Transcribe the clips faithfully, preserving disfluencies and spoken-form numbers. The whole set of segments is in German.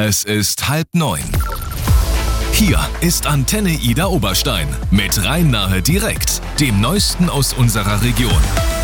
Es ist halb neun. Hier ist Antenne Ida Oberstein mit Rhein-Nahe direkt, dem Neuesten aus unserer Region.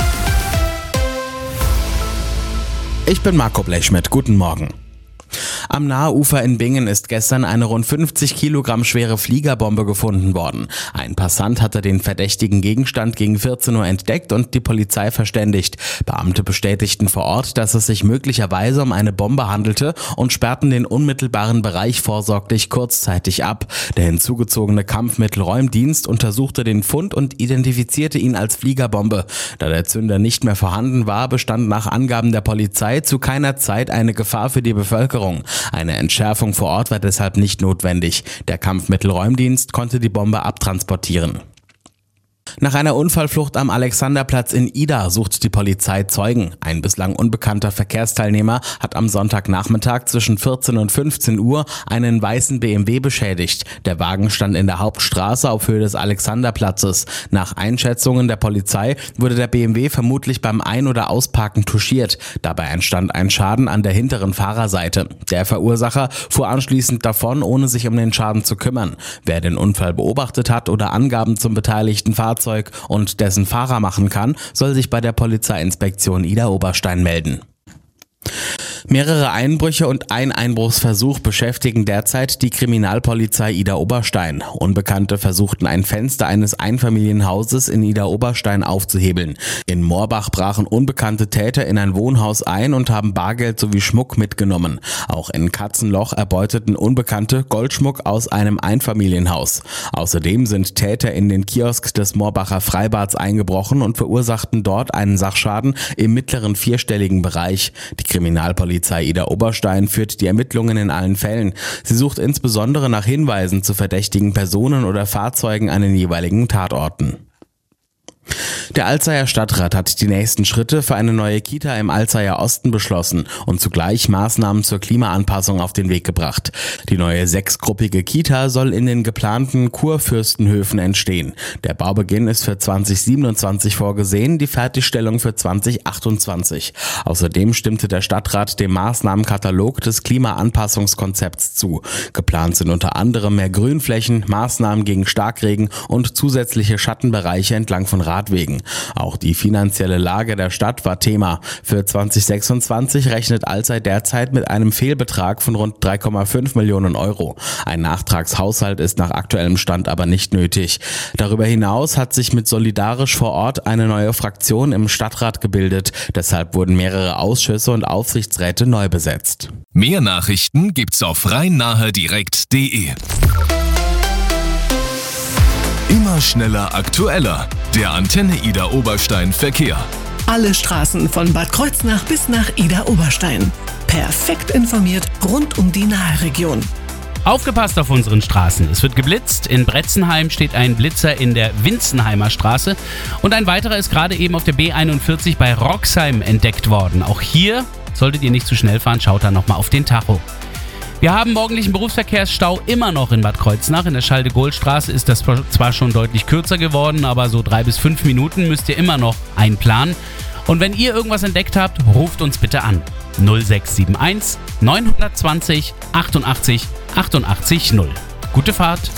Ich bin Marco Blechschmidt, guten Morgen. Am Nahe-Ufer in Bingen ist gestern eine rund fünfzig Kilogramm schwere Fliegerbombe gefunden worden. Ein Passant hatte den verdächtigen Gegenstand gegen vierzehn Uhr entdeckt und die Polizei verständigt. Beamte bestätigten vor Ort, dass es sich möglicherweise um eine Bombe handelte und sperrten den unmittelbaren Bereich vorsorglich kurzzeitig ab. Der hinzugezogene Kampfmittelräumdienst untersuchte den Fund und identifizierte ihn als Fliegerbombe. Da der Zünder nicht mehr vorhanden war, bestand nach Angaben der Polizei zu keiner Zeit eine Gefahr für die Bevölkerung. Eine Entschärfung vor Ort war deshalb nicht notwendig. Der Kampfmittelräumdienst konnte die Bombe abtransportieren. Nach einer Unfallflucht am Alexanderplatz in Ida sucht die Polizei Zeugen. Ein bislang unbekannter Verkehrsteilnehmer hat am Sonntagnachmittag zwischen vierzehn und fünfzehn Uhr einen weißen B M W beschädigt. Der Wagen stand in der Hauptstraße auf Höhe des Alexanderplatzes. Nach Einschätzungen der Polizei wurde der B M W vermutlich beim Ein- oder Ausparken touchiert. Dabei entstand ein Schaden an der hinteren Fahrerseite. Der Verursacher fuhr anschließend davon, ohne sich um den Schaden zu kümmern. Wer den Unfall beobachtet hat oder Angaben zum beteiligten Fahrzeug und dessen Fahrer machen kann, soll sich bei der Polizeiinspektion Ida Oberstein melden. Mehrere Einbrüche und ein Einbruchsversuch beschäftigen derzeit die Kriminalpolizei Ida Oberstein. Unbekannte versuchten ein Fenster eines Einfamilienhauses in Ida Oberstein aufzuhebeln. In Moorbach brachen unbekannte Täter in ein Wohnhaus ein und haben Bargeld sowie Schmuck mitgenommen. Auch in Katzenloch erbeuteten Unbekannte Goldschmuck aus einem Einfamilienhaus. Außerdem sind Täter in den Kiosk des Moorbacher Freibads eingebrochen und verursachten dort einen Sachschaden im mittleren vierstelligen Bereich. Die Kriminalpolizei Polizei Ida Oberstein führt die Ermittlungen in allen Fällen. Sie sucht insbesondere nach Hinweisen zu verdächtigen Personen oder Fahrzeugen an den jeweiligen Tatorten. Der Alzeyer Stadtrat hat die nächsten Schritte für eine neue Kita im Alzeyer Osten beschlossen und zugleich Maßnahmen zur Klimaanpassung auf den Weg gebracht. Die neue sechsgruppige Kita soll in den geplanten Kurfürstenhöfen entstehen. Der Baubeginn ist für zwanzig siebenundzwanzig vorgesehen, die Fertigstellung für zwanzig achtundzwanzig. Außerdem stimmte der Stadtrat dem Maßnahmenkatalog des Klimaanpassungskonzepts zu. Geplant sind unter anderem mehr Grünflächen, Maßnahmen gegen Starkregen und zusätzliche Schattenbereiche entlang von Radwegen. Auch die finanzielle Lage der Stadt war Thema. Für zwanzig sechsundzwanzig rechnet Alzey derzeit mit einem Fehlbetrag von rund drei Komma fünf Millionen Euro. Ein Nachtragshaushalt ist nach aktuellem Stand aber nicht nötig. Darüber hinaus hat sich mit Solidarisch vor Ort eine neue Fraktion im Stadtrat gebildet. Deshalb wurden mehrere Ausschüsse und Aufsichtsräte neu besetzt. Mehr Nachrichten gibt's auf rhein-nahe direkt punkt de. Immer schneller, aktueller. Der Antenne Ida Oberstein Verkehr. Alle Straßen von Bad Kreuznach bis nach Ida Oberstein. Perfekt informiert rund um die Nahe-Region. Aufgepasst auf unseren Straßen. Es wird geblitzt. In Bretzenheim steht ein Blitzer in der Winzenheimer Straße. Und ein weiterer ist gerade eben auf der B einundvierzig bei Roxheim entdeckt worden. Auch hier solltet ihr nicht zu schnell fahren. Schaut da nochmal auf den Tacho. Wir haben morgendlichen Berufsverkehrsstau immer noch in Bad Kreuznach. In der Schalde-Gohl-Straße ist das zwar schon deutlich kürzer geworden, aber so drei bis fünf Minuten müsst ihr immer noch einplanen. Und wenn ihr irgendwas entdeckt habt, ruft uns bitte an. null sechs sieben eins neun zwei null achtundachtzig achtundachtzig null. Gute Fahrt!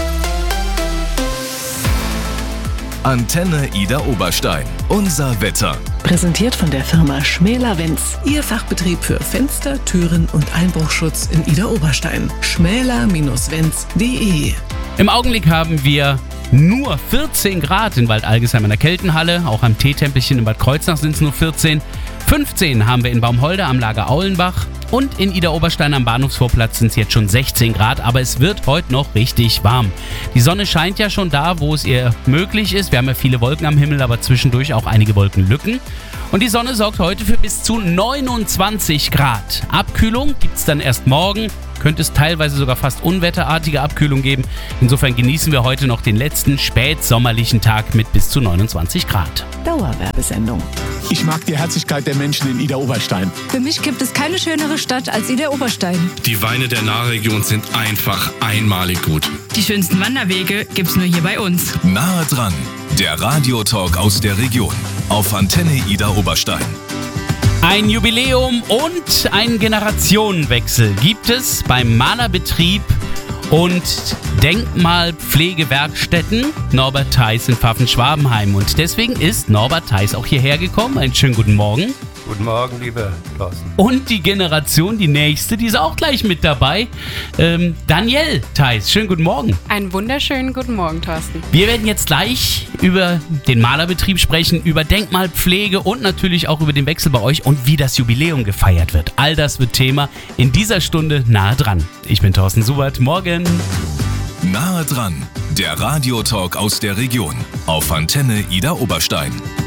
Antenne Ida Oberstein. Unser Wetter. Präsentiert von der Firma Schmäler-Wenz. Ihr Fachbetrieb für Fenster, Türen und Einbruchschutz in Ida Oberstein. schmäler Wenz punkt de. Im Augenblick haben wir nur vierzehn Grad in Waldalgesheim in der Keltenhalle. Auch am Teetempelchen in Bad Kreuznach sind es nur vierzehn. fünfzehn haben wir in Baumholder am Lager Aulenbach. Und in Ida Oberstein am Bahnhofsvorplatz sind es jetzt schon sechzehn Grad, aber es wird heute noch richtig warm. Die Sonne scheint ja schon da, wo es ihr möglich ist. Wir haben ja viele Wolken am Himmel, aber zwischendurch auch einige Wolkenlücken. Und die Sonne sorgt heute für bis zu neunundzwanzig Grad. Abkühlung gibt es dann erst morgen. Könnte es teilweise sogar fast unwetterartige Abkühlung geben. Insofern genießen wir heute noch den letzten spätsommerlichen Tag mit bis zu neunundzwanzig Grad. Dauerwerbesendung. Ich mag die Herzlichkeit der Menschen in Ida Oberstein. Für mich gibt es keine schönere Stadt als Ida Oberstein. Die Weine der Nahregion sind einfach einmalig gut. Die schönsten Wanderwege gibt's nur hier bei uns. Nahe dran, der Radiotalk aus der Region auf Antenne Ida Oberstein. Ein Jubiläum und ein Generationenwechsel gibt es beim Malerbetrieb und Denkmalpflegewerkstätten Norbert Theis in Pfaffen-Schwabenheim. Und deswegen ist Norbert Theis auch hierher gekommen. Einen schönen guten Morgen. Guten Morgen, lieber Thorsten. Und die Generation, die nächste, die ist auch gleich mit dabei. Ähm, Danielle Theis, schönen guten Morgen. Einen wunderschönen guten Morgen, Thorsten. Wir werden jetzt gleich über den Malerbetrieb sprechen, über Denkmalpflege und natürlich auch über den Wechsel bei euch und wie das Jubiläum gefeiert wird. All das wird Thema in dieser Stunde nahe dran. Ich bin Thorsten Subert. Morgen. Nahe dran, der Radiotalk aus der Region auf Antenne Idar Oberstein.